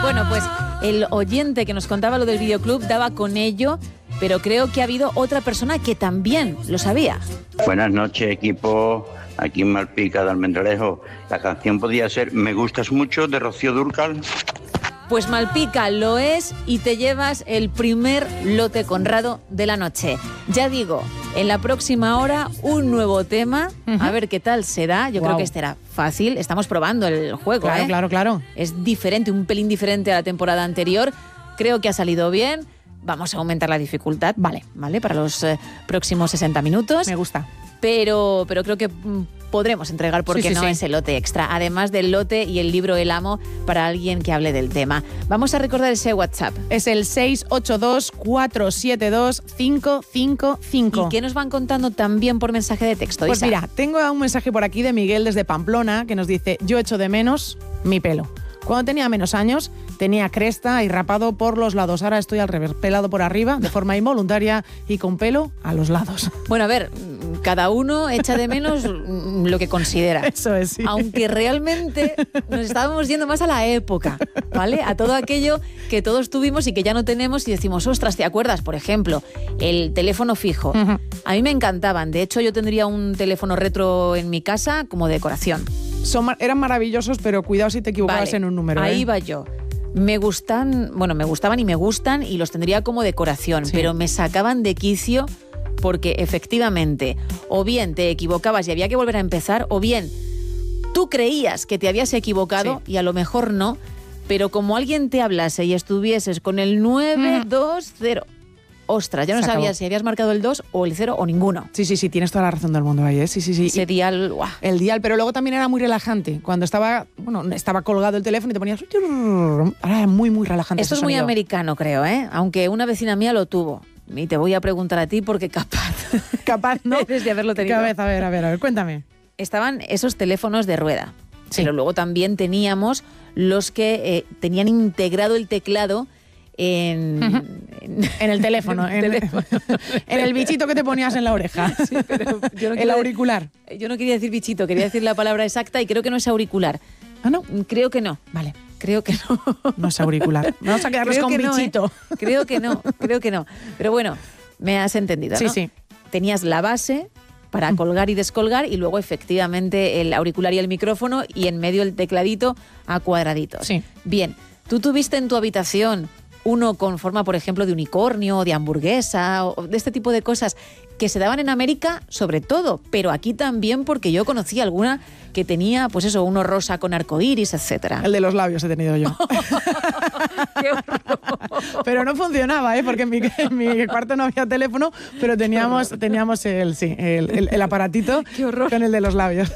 Bueno, pues el oyente que nos contaba lo del videoclub daba con ello, pero creo que ha habido otra persona que también lo sabía. Buenas noches, equipo. Aquí en Malpica de Almendralejo. La canción podría ser Me gustas mucho, de Rocío Dúrcal. Pues Malpica lo es y te llevas el primer lote Conrado de la noche. Ya digo, en la próxima hora un nuevo tema, a ver qué tal será. Yo creo que este era fácil, estamos probando el juego. Claro. Es diferente, un pelín diferente a la temporada anterior. Creo que ha salido bien. Vamos a aumentar la dificultad, vale, para los próximos 60 minutos. Me gusta. Pero creo que podremos entregar, porque no ese lote extra, además del lote y el libro El Amo para alguien que hable del tema. Vamos a recordar ese WhatsApp. Es el 682-472-555. ¿Y qué nos van contando también por mensaje de texto, Pues Isa? mira, tengo un mensaje por aquí de Miguel desde Pamplona que nos dice: yo echo de menos mi pelo. Cuando tenía menos años, tenía cresta y rapado por los lados. Ahora estoy al revés, pelado por arriba, de forma involuntaria y con pelo a los lados. Bueno, a ver, cada uno echa de menos lo que considera. Eso es, sí. Aunque realmente nos estábamos yendo más a la época, ¿vale? A todo aquello que todos tuvimos y que ya no tenemos y decimos, ostras, ¿te acuerdas? Por ejemplo, el teléfono fijo. A mí me encantaban. De hecho, yo tendría un teléfono retro en mi casa como decoración. Eran maravillosos, pero cuidado si te equivocabas en un número. Ahí va yo. Me gustaban y me gustan y los tendría como decoración, pero me sacaban de quicio porque efectivamente o bien te equivocabas y había que volver a empezar, o bien tú creías que te habías equivocado y a lo mejor no, pero como alguien te hablase y estuvieses con el 920... Ostras, ya no sabías si habías marcado el 2 o el 0 o ninguno. Sí, tienes toda la razón del mundo ahí, ¿eh? Sí. Ese dial, ¡guau! El dial, pero luego también era muy relajante. Cuando estaba colgado el teléfono y te ponías... Ahora era muy, muy relajante. Esto es muy americano, creo, ¿eh? Aunque una vecina mía lo tuvo. Y te voy a preguntar a ti porque capaz, ¿no? Debes de haberlo tenido. A ver, cuéntame. Estaban esos teléfonos de rueda. Pero luego también teníamos los que tenían integrado el teclado en el teléfono, en el bichito que te ponías en la oreja. Sí, pero yo no el auricular. Yo no quería decir bichito, quería decir la palabra exacta y creo que no es auricular. ¿Ah, no? Creo que no. Vale. Creo que no. No es auricular. Vamos a quedarnos con bichito. Creo que no. Pero bueno, me has entendido, ¿no? Sí. Tenías la base para colgar y descolgar y luego efectivamente el auricular y el micrófono y en medio el tecladito a cuadraditos. Sí. Bien, tú tuviste en tu habitación uno con forma, por ejemplo, de unicornio, de hamburguesa, o de este tipo de cosas que se daban en América sobre todo, pero aquí también porque yo conocí alguna que tenía, pues eso, uno rosa con arcoíris, etcétera. El de los labios he tenido yo. ¡Qué horror! Pero no funcionaba, porque en mi cuarto no había teléfono, pero teníamos el aparatito con el de los labios.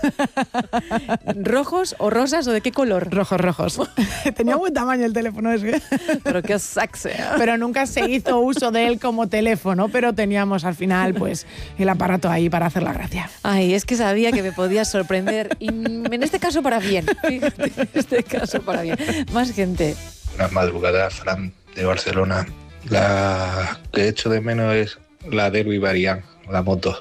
¿Rojos o rosas o de qué color? Rojos. Tenía buen tamaño el teléfono ese. Pero qué saxe. Pero nunca se hizo uso de él como teléfono, pero teníamos al final pues el aparato ahí para hacer la gracia. Ay, es que sabía que me podías sorprender y en este caso para bien. Fíjate, en este caso para bien. Más gente. Buenas madrugadas, Fran, de Barcelona. La que echo de menos es la Derby Variant, la moto.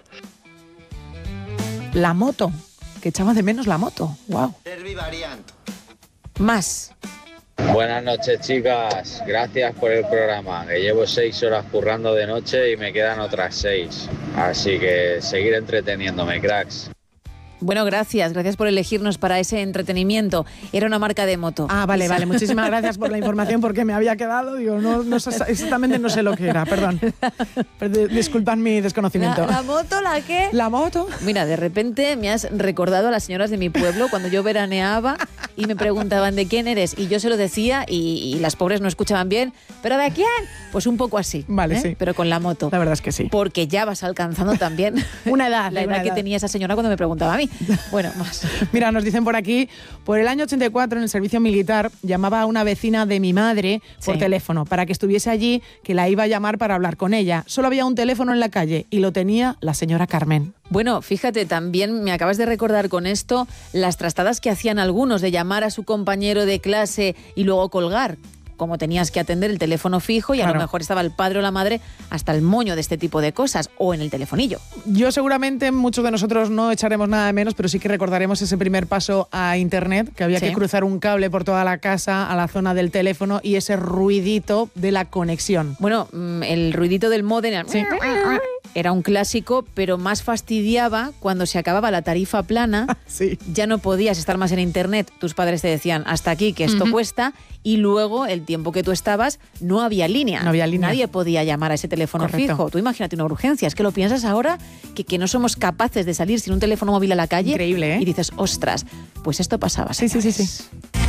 La moto, que echaba de menos la moto. Wow. Derby Variant. Más. Buenas noches, chicas. Gracias por el programa. Que llevo 6 horas currando de noche y me quedan otras 6. Así que seguir entreteniéndome, cracks. Bueno, gracias por elegirnos para ese entretenimiento. Era una marca de moto. Ah, vale. Muchísimas gracias por la información porque me había quedado. Digo, no exactamente no sé lo que era, perdón. Disculpad mi desconocimiento. ¿La moto la qué? ¿La moto? Mira, de repente me has recordado a las señoras de mi pueblo cuando yo veraneaba y me preguntaban ¿de quién eres? Y yo se lo decía y las pobres no escuchaban bien. ¿Pero de quién? Pues un poco así. Vale, sí. Pero con la moto. La verdad es que sí. Porque ya vas alcanzando también una edad. La edad que tenía esa señora cuando me preguntaba a mí. Bueno, más. Mira, nos dicen por aquí, por el año 84 en el servicio militar llamaba a una vecina de mi madre por teléfono para que estuviese allí, que la iba a llamar para hablar con ella. Solo había un teléfono en la calle y lo tenía la señora Carmen. Bueno, fíjate, también me acabas de recordar con esto las trastadas que hían algunos de llamar a su compañero de clase y luego colgar. como tenías que atender el teléfono fijo y a lo mejor estaba el padre o la madre hasta el moño de este tipo de cosas, o en el telefonillo. Yo seguramente, muchos de nosotros no echaremos nada de menos, pero sí que recordaremos ese primer paso a Internet, que había que cruzar un cable por toda la casa a la zona del teléfono y ese ruidito de la conexión. Bueno, el ruidito del módem era un clásico, pero más fastidiaba cuando se acababa la tarifa plana. Ya no podías estar más en Internet. Tus padres te decían, hasta aquí, que esto cuesta, y luego el tiempo que tú estabas no había línea. Nadie podía llamar a ese teléfono fijo. Tú imagínate una urgencia. Es que lo piensas ahora, que no somos capaces de salir sin un teléfono móvil a la calle. Increíble, ¿eh? Y dices, ostras, pues esto pasaba. Sí.